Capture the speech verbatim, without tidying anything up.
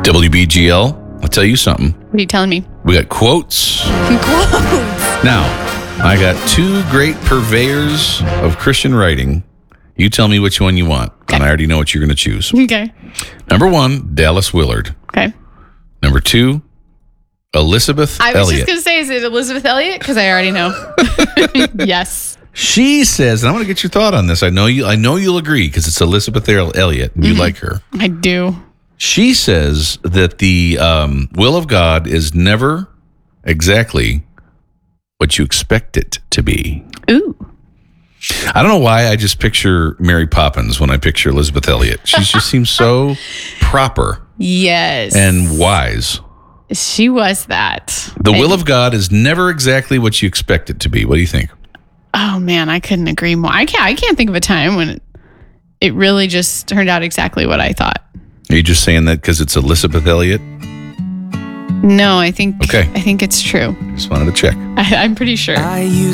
W B G L, I'll tell you something. What are you telling me? We got quotes. Quotes. Now, I got two great purveyors of Christian writing. You tell me which one you want, Okay. and I already know what you're going to choose. Okay. Number one, Dallas Willard. Okay. Number two, Elizabeth I was Elliot. just going to say, is it Elizabeth Elliot? Because I already know. Yes. She says, and I want to get your thought on this. I know you. I know you'll agree because it's Elizabeth Elliot, and you Mm-hmm. like her. I do. She says that the um, will of God is never exactly what you expect it to be. Ooh. I don't know why I just picture Mary Poppins when I picture Elizabeth Elliot. She just seems so proper Yes. and wise. She was that. The I- will of God is never exactly what you expect it to be. What do you think? Oh man, I couldn't agree more. I can't. I can't think of a time when it, it really just turned out exactly what I thought. Are you just saying that because it's Elizabeth Elliot? No, I think. Okay. I think it's true. Just wanted to check. I, I'm pretty sure. I used